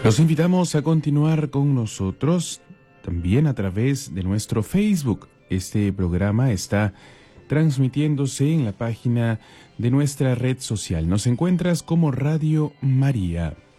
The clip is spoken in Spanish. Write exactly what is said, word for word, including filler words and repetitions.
Los invitamos a continuar con nosotros también a través de nuestro Facebook. Este programa está transmitiéndose en la página de nuestra red social. Nos encuentras como Radio María.